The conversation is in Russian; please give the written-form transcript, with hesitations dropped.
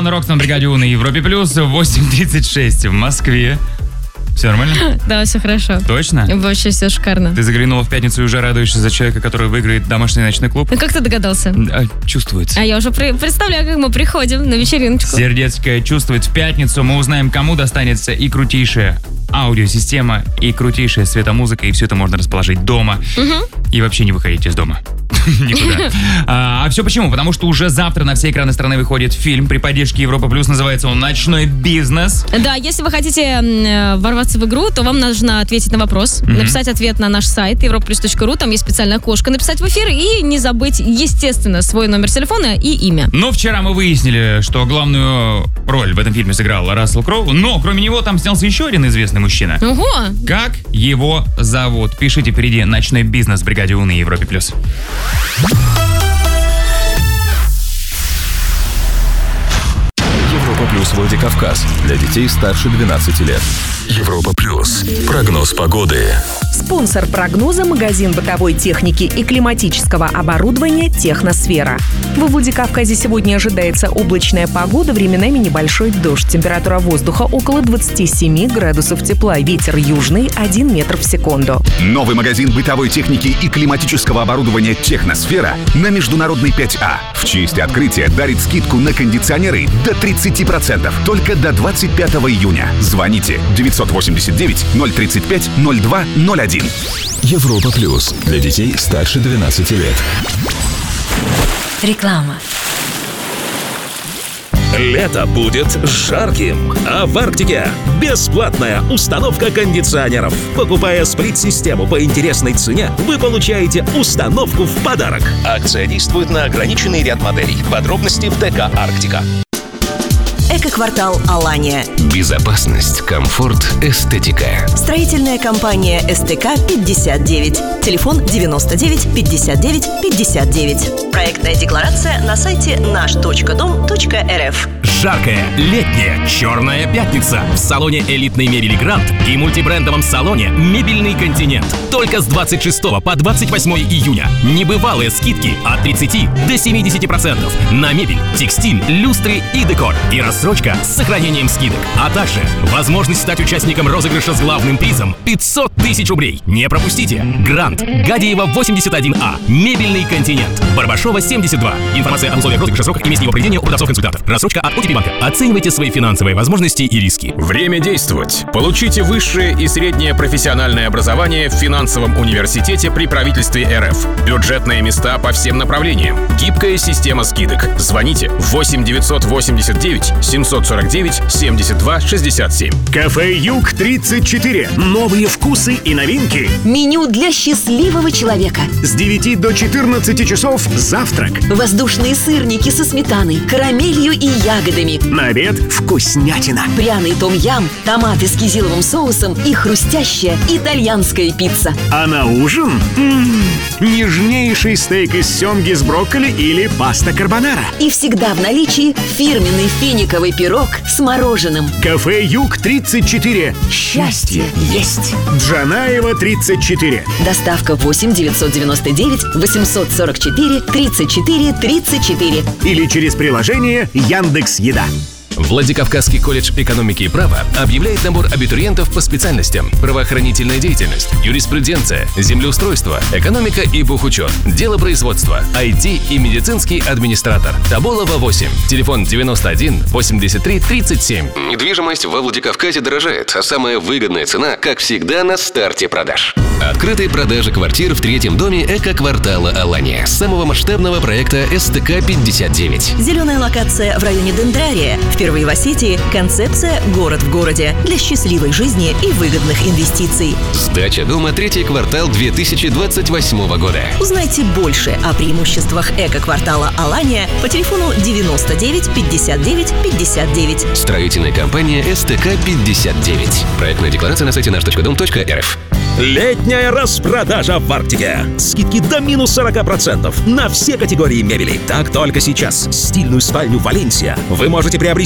Алан Рокс на бригаде У на Европе Плюс. 8:36 в Москве. Все нормально? Да, все хорошо. Точно? Вообще все шикарно. Ты заглянула в пятницу и уже радуешься за человека, который выиграет домашний ночной клуб? Ну как ты догадался? Чувствуется. А я уже представляю, как мы приходим на вечериночку. Сердечко чувствует. В пятницу мы узнаем, кому достанется и крутейшая аудиосистема, и крутейшая светомузыка, и все это можно расположить дома. И вообще не выходить из дома. Никуда. А все почему? Потому что уже завтра на все экраны страны выходит фильм при поддержке Европа Плюс. Называется он «Ночной бизнес». Да, если вы хотите ворваться в игру, то вам нужно ответить на вопрос, написать ответ на наш сайт europlus.ru. Там есть специальное окошко, написать в эфир и не забыть, естественно, свой номер телефона и имя. Но вчера мы выяснили, что главную роль в этом фильме сыграл Рассел Кроу, но кроме него там снялся еще один известный мужчина. Ого! Как его зовут? Пишите впереди «Ночной бизнес» в бригаде У на Европе Плюс. Европа Плюс Владикавказ. Для детей старше 12 лет. Европа Плюс. Прогноз погоды. Спонсор прогноза — магазин бытовой техники и климатического оборудования «Техносфера». Во Владикавказе сегодня ожидается облачная погода, временами небольшой дождь. Температура воздуха около 27 градусов тепла. Ветер южный 1 метр в секунду. Новый магазин бытовой техники и климатического оборудования «Техносфера» на Международной 5А. В честь открытия дарит скидку на кондиционеры до 30%. Только до 25 июня. Звоните 989 035 02 01. Европа Плюс. Для детей старше 12 лет. Реклама. Лето будет жарким, а в Арктике бесплатная установка кондиционеров. Покупая сплит-систему по интересной цене, вы получаете установку в подарок. Акция действует на ограниченный ряд моделей. Подробности в ДК «Арктика». Эко-квартал «Алания». Безопасность, комфорт, эстетика. Строительная компания СТК-59. Телефон 99 59 59. Проектная декларация на сайте наш.дом.рф. Жаркая летняя черная пятница в салоне элитной мебели «Грант» и мультибрендовом салоне «Мебельный континент». Только с 26 по 28 июня. Небывалые скидки от 30 до 70% на мебель, текстиль, люстры и декор. И рассрочка с сохранением скидок. А также возможность стать участником розыгрыша с главным призом 500 тысяч рублей. Не пропустите. «Грант», Гадеева 81А, «Мебельный континент», Барбашова 72. Информация о условиях розыгрыша, сроках и месте его проведения у продавцов-консультантов. Рассрочка от ОТП банка. Оценивайте свои финансовые возможности и риски. Время действовать. Получите высшее и среднее профессиональное образование в финансовом университете при правительстве РФ. Бюджетные места по всем направлениям. Гибкая система скидок. Звоните 8 989 749 72 67. Кафе «Юг 34». Новые вкусы и новинки. Меню для счастливого человека. С 9 до 14 часов завтрак. Воздушные сырники со сметаной, карамелью и ягодами. На обед вкуснятина. Пряный том-ям, томаты с кизиловым соусом и хрустящая итальянская пицца. А на ужин нежнейший стейк из семги с брокколи или паста карбонара. И всегда в наличии фирменный финиковый пирог с мороженым. Кафе «Юг 34». Счастье есть. Джанаева 34. Доставка 8 999 844 34 34. Или через приложение Яндекс.Еда. Владикавказский колледж экономики и права объявляет набор абитуриентов по специальностям: правоохранительная деятельность, юриспруденция, землеустройство, экономика и бухучет, делопроизводство, IT и медицинский администратор. Тоболова 8. Телефон 91 83 37. Недвижимость во Владикавказе дорожает, а самая выгодная цена, как всегда, на старте продаж. Открытые продажи квартир в третьем доме эко-квартала «Алания», самого масштабного проекта СТК-59. Зеленая локация в районе Дендрария. Впервые в Осетии концепция «Город в городе» для счастливой жизни и выгодных инвестиций. Сдача дома третий квартал 2028 года. Узнайте больше о преимуществах эко-квартала «Алания» по телефону 99 59 59. Строительная компания СТК-59. Проектная декларация на сайте наш.дом.рф. Летняя распродажа в Арктике. Скидки до минус 40% на все категории мебели. Так только сейчас. Стильную спальню «Валенсия» вы можете приобрести